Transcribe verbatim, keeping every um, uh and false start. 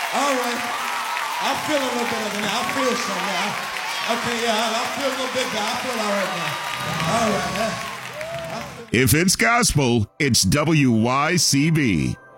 All right. I feel a little better than that. I feel some now. Okay, yeah, I, I feel a little bit better. I feel all right now. All right. Uh, If it's gospel, it's W Y C B.